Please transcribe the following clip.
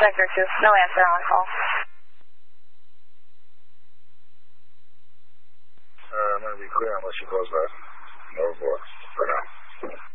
Vector 2, no answer on call. I'm going to be clear unless she calls back. No report for now.